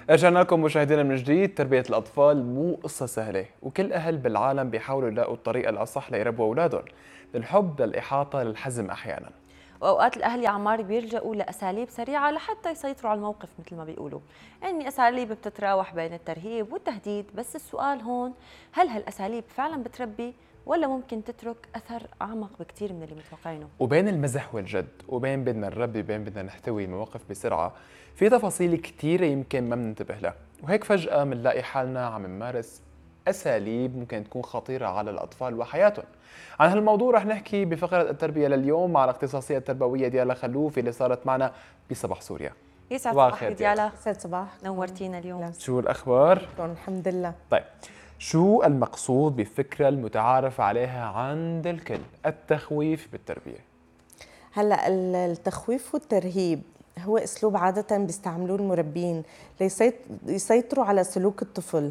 رجعنا لكم مشاهدينا من جديد. تربية الأطفال مو قصة سهلة، وكل أهل بالعالم بيحاولوا يلاقوا الطريقة الأصح ليربوا أولادهم، للحب للإحاطة للحزم أحيانا. واوقات الاهل يا عمار بيلجأوا لاساليب سريعه لحتى يسيطروا على الموقف مثل ما بيقولوا، يعني اساليب بتتراوح بين الترهيب والتهديد، بس السؤال هون هل هالاساليب فعلا بتربي ولا ممكن تترك اثر اعمق بكثير من اللي متوقعينه؟ وبين المزح والجد، وبين بدنا نربي، بين بدنا نحتوي المواقف بسرعة، في تفاصيل كتيرة يمكن ما بننتبه لها، وهيك فجأة بنلاقي حالنا عم نمارس أساليب ممكن تكون خطيرة على الأطفال وحياتهم. عن هالموضوع رح نحكي بفقرة التربية لليوم مع الاختصاصية التربوية ديالا خلوف اللي صارت معنا بصباح سوريا. يسعد صباح صباحك الخير ديالا. يسعد صباح، نورتينا اليوم. شو الأخبار؟ الحمد لله. طيب، شو المقصود بالفكرة المتعارف عليها عند الكل، التخويف بالتربية؟ هلا التخويف والترهيب هو اسلوب عاده بيستعملوه المربين ليسيطروا على سلوك الطفل.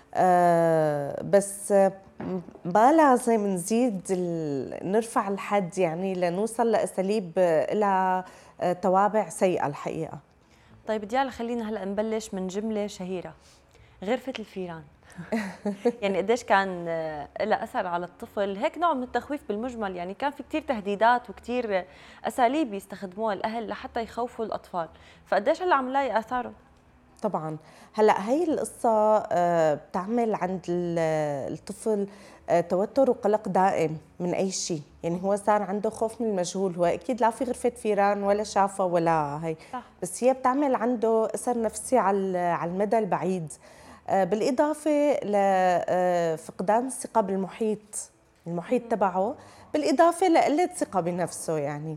بس ما لازم نزيد نرفع الحد، يعني لنوصل لاساليب لها توابع سيئه الحقيقه. طيب ديالا، خلينا هلا نبلش من جمله شهيره، غرفه الفيران. يعني قديش كان لها اثر على الطفل هيك نوع من التخويف بالمجمل؟ يعني كان في كثير تهديدات وكثير اساليب يستخدموها الاهل لحتى يخوفوا الاطفال، فقديش هلا عم نلاقي اثاره؟ طبعا هلا هي القصه بتعمل عند الطفل توتر وقلق دائم من اي شيء، يعني هو صار عنده خوف من المجهول، هو اكيد لا في غرفه فيران ولا شافه ولا هي صح. بس هي بتعمل عنده اثر نفسي على المدى البعيد، بالاضافه لفقدان الثقه المحيط تبعه، بالاضافه لقله ثقه بنفسه يعني.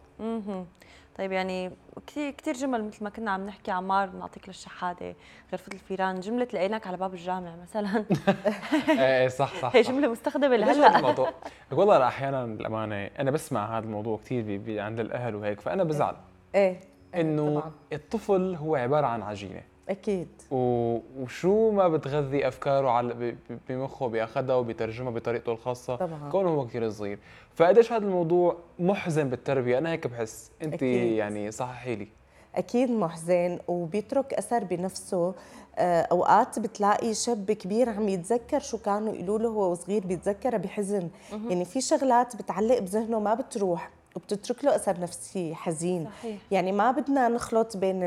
طيب يعني كثير جمل مثل ما كنا عم نحكي عمار، بنعطيك للشحاده، غرفه الفيران، جمله لقيناك على باب الجامع مثلا. ايه صح هي جمله مستخدمه ليش هذا لهلا. الموضوع؟ والله أنا احيانا الامانه انا بسمع هذا الموضوع كثير عند الاهل وهيك، فانا بزعل. ايه انه طبعاً. الطفل هو عباره عن عجينه، اكيد، وشو ما بتغذي افكاره على بمخه بياخذها وبيترجمها بطريقته الخاصه طبعا. كونه هو كثير صغير. فقديش هذا الموضوع محزن بالتربيه؟ انا هيك بحس. انت أكيد. يعني صححي لي. اكيد محزن وبيترك اثر بنفسه. اوقات بتلاقي شاب كبير عم يتذكر شو كانوا يقولوا له وهو صغير، بيتذكرها بحزن. يعني في شغلات بتعلق بذهنه ما بتروح وبتترك له اثر نفسي حزين. صحيح. يعني ما بدنا نخلط بين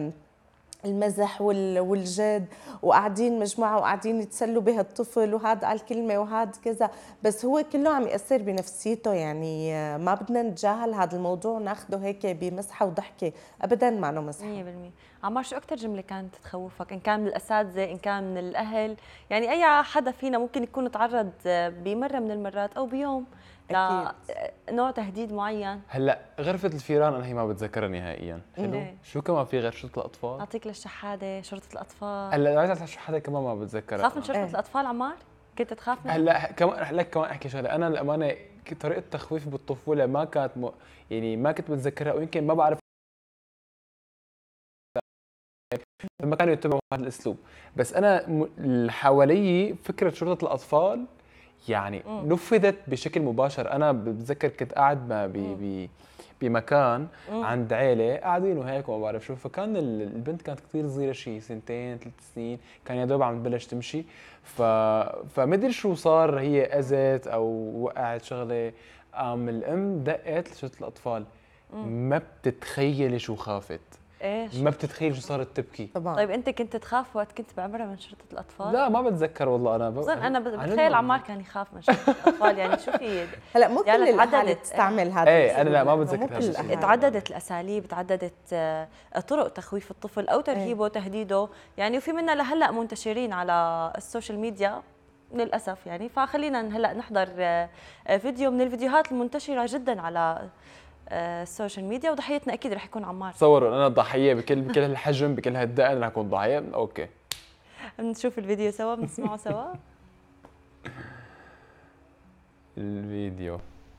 المزح والجد، وقاعدين مجموعه وقاعدين يتسلوا بهالطفل وهذا قال كلمه وهذا كذا، بس هو كله عم ياثر بنفسيته. يعني ما بدنا نتجاهل هذا الموضوع وناخده هيك بمسحه وضحكه، ابدا ما له مسحه. 100%. عمار، شو اكثر جمله كانت تخوفك، ان كان من الاساتذه ان كان من الاهل؟ يعني اي حدا فينا ممكن يكون تعرض بمره من المرات او بيوم لنوع تهديد معين. هلا غرفه الفيران انا هي ما بتذكرها نهائيا. حلو. شو كمان في غير شرطه الاطفال؟ اعطيك للشحاده، شرطه الاطفال. هلا عايز اعرف شو حدا كمان ما بتذكرها. خاف من شرطه الاطفال عمار؟ كنت تخاف منها؟ هلا كمان لك كمان احكي شغله، انا الامانه طريقه التخويف بالطفوله ما كانت يعني ما كنت بتذكرها، ويمكن ما بعرف ما كانوا يتبعوا هذا الاسلوب. بس انا اللي حوالي فكره شرطه الاطفال يعني نفذت بشكل مباشر. انا بتذكر كنت قاعد بمكان عند عيله قاعدين وهيك وما بعرف شو، فكان البنت كانت كثير صغيره، شيء 2 3 سنين، كان يا دوب عم تبلش تمشي. فمدري شو صار، هي اذت او وقعت شغله، الام دقت لشرطه الاطفال. ما بتتخيلي شو خافت، ايش؟ ما بتتخيل شو صارت تبكي. طبعا. طيب انت كنت تخاف وقت كنت بعمرها من شرطه الاطفال؟ لا ما بتذكر والله. انا بتخيل عمار كان يخاف من شرطه الاطفال. يعني شو في هلا مو كل الاهالي تستعمل هذا. ايه انا لا ما بتذكر. تعددت الاساليب، تعددت طرق تخويف الطفل او ترهيبه تهديده، يعني وفي منها لهلا منتشرين على السوشيال ميديا للاسف. يعني فخلينا هلا نحضر فيديو من الفيديوهات المنتشره جدا على السوشيال ميديا، وضحيتنا اكيد رح يكون عمار. تصوروا انا الضحيه بكل هالحجم، بكل هالدقن رح اكون ضحيه. اوكي بنشوف الفيديو سوا، بنسمعه سوا. الفيديو.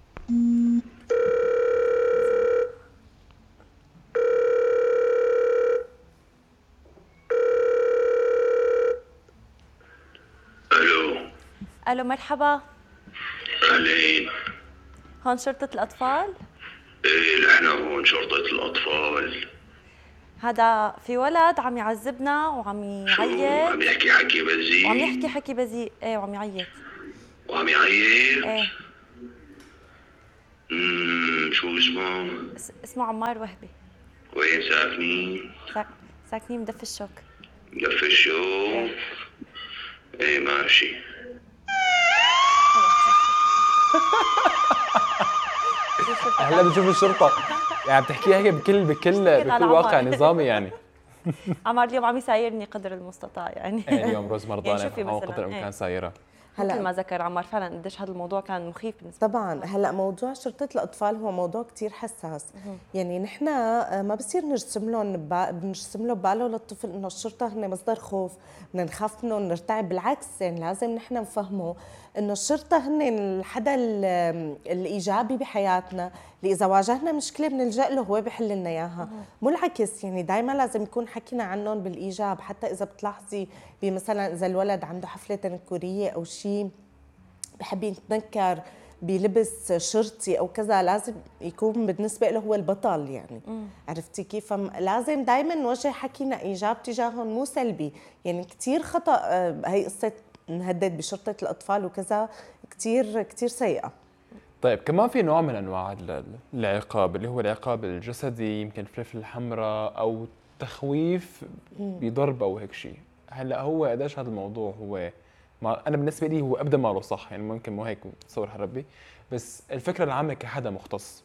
الو مرحبا. اهلين. هون شرطة الأطفال؟ ايه نحن هون شرطة الأطفال. هذا في ولد عم يعذبنا وعم يعيط، عم يحكي حكي بذيء. وعم يحكي حكي بذيء، ايه وعم يعيط. وعم يعيط. ايه شو اسمه؟ اسمه عمار وهبي. وين ساكنين؟ ساكنين بدف الشوك. دف الشوك. ايه ماشي. هلا بنشوف الشرطه، يعني بتحكيها هيك بكل واقع نظامي يعني. عمار اليوم عم يسايرني قدر المستطاع يعني. اليوم روز مرضانه يعني شوفي فهو مثلاً، قدر الامكان سايره. مثل ما ذكر عمار فعلا قديش هذا الموضوع كان مخيف بالنسبه طبعا. هلا موضوع شرطه الاطفال هو موضوع كتير حساس. يعني نحن ما بصير نرسم له بباله للطفل انه الشرطه هن مصدر خوف، بدنا نخاف منهم نرتعب. بالعكس، يعني لازم نحن نفهمه انه الشرطه هن الحدا الايجابي بحياتنا، اللي اذا واجهنا مشكله بنلجا له هو بحل لنا اياها، مو العكس. يعني دائما لازم يكون حكينا عنهم بالايجاب. حتى اذا بتلاحظي مثلا اذا الولد عنده حفله تنكريه او شيء بحب يتنكر بلبس شرطي او كذا، لازم يكون بالنسبه له هو البطل يعني. عرفتي كيف؟ لازم دائما نوجه حكينا ايجاب تجاههم مو سلبي. يعني كثير خطا هي قصه نهدد بشرطه الاطفال وكذا، كثير كثير سيئه. طيب كمان في نوع من انواع العقاب اللي هو العقاب الجسدي، يمكن فلفل الحمراء او تخويف بضرب او هيك شيء. هلا هو قديش هذا الموضوع هو انا بالنسبه لي هو ابدا ما له صح، يعني ممكن مو هيك تصور ربي، بس الفكره العامه كحدا مختص،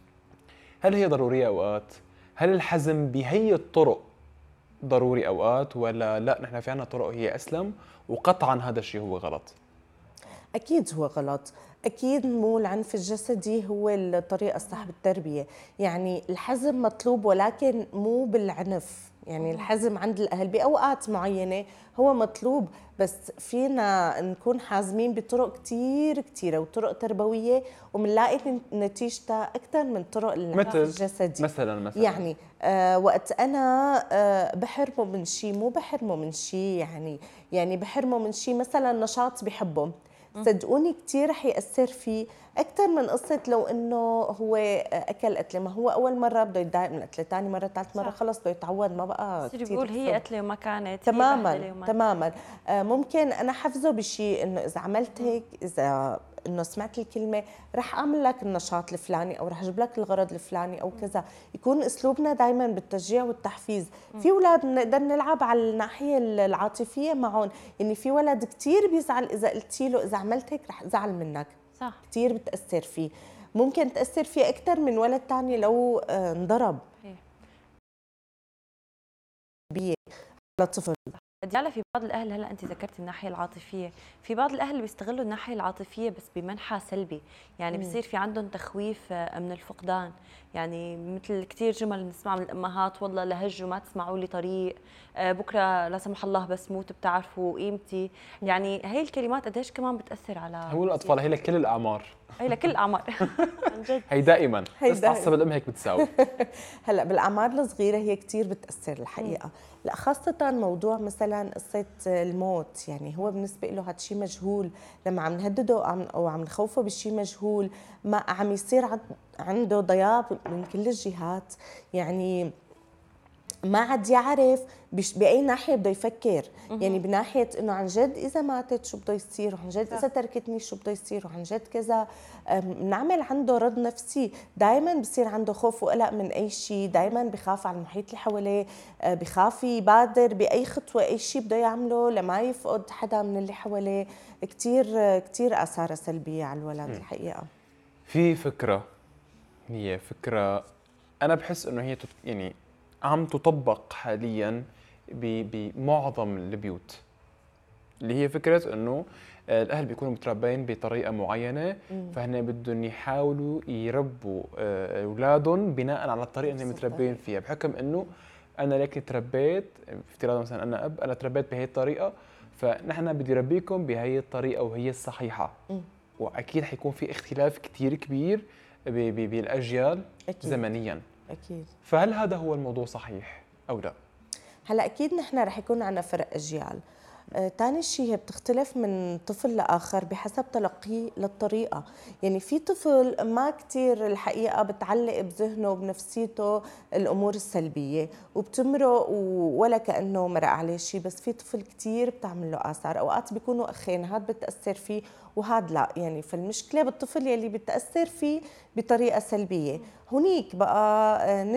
هل هي ضروريه اوقات؟ هل الحزم بهي الطرق ضروري اوقات ولا لا نحن في عنا طرق هي اسلم؟ وقطعا هذا الشيء هو غلط. أكيد هو غلط. أكيد مو العنف الجسدي هو الطريقة الصح بالتربية. يعني الحزم مطلوب ولكن مو بالعنف. يعني الحزم عند الأهل بأوقات معينة هو مطلوب، بس فينا نكون حازمين بطرق كتيرة وطرق تربوية ومنلاقي نتيجتها أكثر من طرق العنف الجسدي. مثلا يعني وقت أنا بحرمه من شيء، مو بحرمه من شيء يعني بحرمه من شيء مثلا نشاط بحبه، صدقوني كثير رح يأثر فيه أكثر من قصة لو إنه هو أكل قتلة. ما هو أول مرة بده يتضايق من القتلة، ثاني مرة ثالث مرة خلص بده يتعود، ما بقى كثير بيقول هي قتلة وما كانت. تماما. ممكن أنا حفظه بشيء إنه إذا عملت هيك، إذا إنه سمعت الكلمة رح أعمل لك النشاط الفلاني أو رح أجيب لك الغرض الفلاني أو كذا. يكون أسلوبنا دائما بالتشجيع والتحفيز. في أولاد بنقدر نلعب على الناحية العاطفية معهم. يعني في ولد كتير بيزعل إذا قلتِ له إذا عملت هيك رح أزعل منك. صح. كتير بتأثر فيه. ممكن تأثر فيه أكثر من ولد تاني لو انضرب على طفل. ديالا في بعض الاهل، هلا انت ذكرتي الناحيه العاطفيه، في بعض الاهل بيستغلوا الناحيه العاطفيه بس بمنحى سلبي. يعني بصير في عندهم تخويف من الفقدان. يعني مثل كثير جمل نسمع من الامهات، والله لهجوا ما تسمعوا لي طريق، بكره لا سمح الله بس موت بتعرفوا قيمتي. يعني هي الكلمات قديش كمان بتاثر على هو الاطفال هي لكل الاعمار، هي لكل الاعمار. عن جد هي دائما بس تعصب الام هيك بتساوي. هلا بالاعمار الصغيره هي كثير بتاثر الحقيقه. لا خاصه موضوع مثلا قصه الموت، يعني هو بالنسبه له هذا شيء مجهول. لما عم نهدده او عم نخوفه بشيء مجهول، ما عم يصير عنده ضياع من كل الجهات. يعني ما عاد يعرف باي ناحيه بده يفكر. يعني بناحيه انه عن جد اذا ماتت شو بده يصير، وعن جد اذا تركتني شو بده يصير، وعن جد كذا. بنعمل عنده رد نفسي. دائما بصير عنده خوف وقلق من اي شيء، دائما بخاف على المحيط اللي حواليه، بخاف يبادر باي خطوه، اي شيء بده يعمله لما يفقد حدا من اللي حواليه. كثير كثير اثارها سلبيه على الولد الحقيقه. في فكره، هي فكره انا بحس انه هي يعني عم تطبق حاليا بمعظم البيوت، اللي هي فكره انه الاهل بيكونوا متربين بطريقه معينه، فهن بدهم يحاولوا يربوا اولادهم بناء على الطريقه اللي متربين فيها، بحكم انه انا لكن تربيت، افتراضا مثلا انا اب، انا تربيت بهي الطريقه، فنحن بدي ربيكم بهي الطريقه وهي الصحيحه. واكيد حيكون في اختلاف كثير كبير بالاجيال أكيد. زمنيا اكيد. فهل هذا هو الموضوع صحيح او لا؟ هلا اكيد نحن رح يكون عندنا فرق اجيال. تاني شيء هي بتختلف من طفل لآخر بحسب تلقيه للطريقة. يعني في طفل ما كتير الحقيقة بتعلق بذهنه وبنفسيته الأمور السلبية وبتمرق ولا كأنه مرق عليه شيء، بس في طفل كتير بتعمل له آثار. أوقات بيكونوا أخين، هاد بتأثر فيه وهاد لا. يعني فالمشكلة بالطفل يلي بتأثر فيه بطريقة سلبية. هنيك بقى